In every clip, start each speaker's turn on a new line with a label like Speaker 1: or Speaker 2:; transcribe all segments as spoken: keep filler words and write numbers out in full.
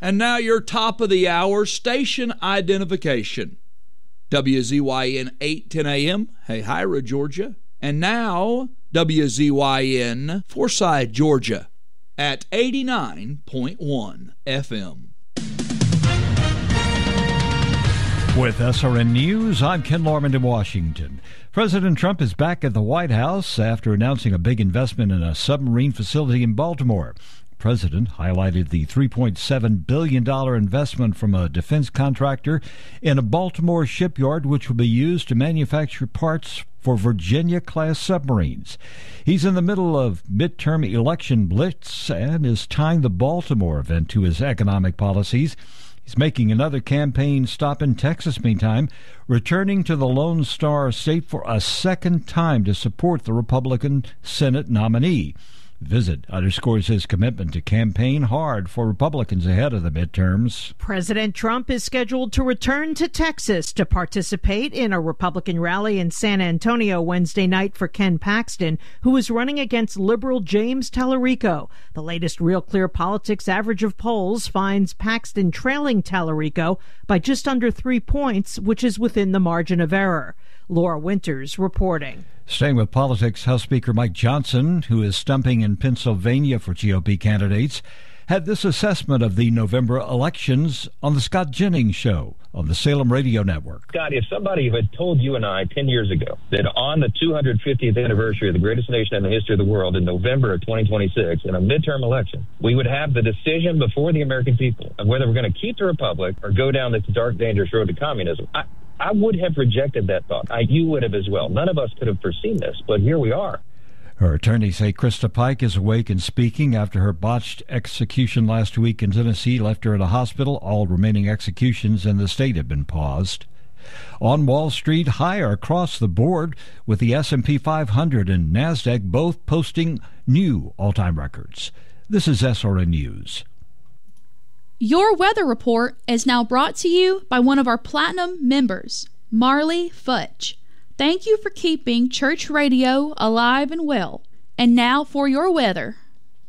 Speaker 1: And now your top of the hour station identification. W Z Y N eight ten A M, Hahira, Georgia. And now W Z Y N Forsyth, Georgia at eighty-nine point one F M.
Speaker 2: With S R N News, I'm Ken Lorman in Washington. President Trump is back at the White House after announcing a big investment in a submarine facility in Baltimore. The president highlighted the three point seven billion dollars investment from a defense contractor in a Baltimore shipyard, which will be used to manufacture parts for Virginia-class submarines. He's in the middle of midterm election blitz and is tying the Baltimore event to his economic policies. He's making another campaign stop in Texas, meantime, returning to the Lone Star State for a second time to support the Republican Senate nominee. The visit underscores his commitment to campaign hard for Republicans ahead of the midterms.
Speaker 3: President Trump is scheduled to return to Texas to participate in a Republican rally in San Antonio Wednesday night for Ken Paxton, who is running against liberal James Tallarico. The latest Real Clear Politics average of polls finds Paxton trailing Tallarico by just under three points, which is within the margin of error. Laura Winters reporting.
Speaker 2: Staying with politics, House Speaker Mike Johnson, who is stumping in Pennsylvania for G O P candidates, had this assessment of the November elections on the Scott Jennings Show on the Salem Radio Network.
Speaker 4: Scott, if somebody had told you and I ten years ago that on the two hundred fiftieth anniversary of the greatest nation in the history of the world in November of twenty twenty-six, in a midterm election, we would have the decision before the American people of whether we're going to keep the republic or go down this dark, dangerous road to communism, I, I would have rejected that thought. I, you would have as well. None of us could have foreseen this, but here we are.
Speaker 2: Her attorneys say Krista Pike is awake and speaking after her botched execution last week in Tennessee left her in a hospital. All remaining executions in the state have been paused. On Wall Street, higher across the board, with the S and P five hundred and NASDAQ both posting new all-time records. This is S R N News.
Speaker 5: Your weather report is now brought to you by one of our Platinum members, Marley Futch. Thank you for keeping church radio alive and well. And now for your weather.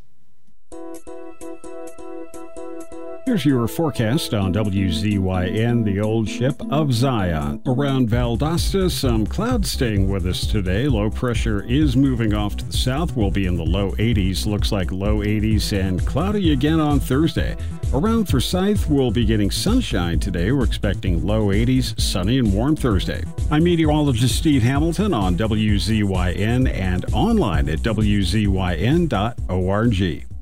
Speaker 6: Here's your forecast on W Z Y N, the old ship of Zion. Around Valdosta, some clouds staying with us today. Low pressure is moving off to the south. We'll be in the low eighties. Looks like low eighties and cloudy again on Thursday. Around Forsyth, we'll be getting sunshine today. We're expecting low eighties, sunny and warm Thursday. I'm meteorologist Steve Hamilton on W Z Y N and online at W Z Y N dot org.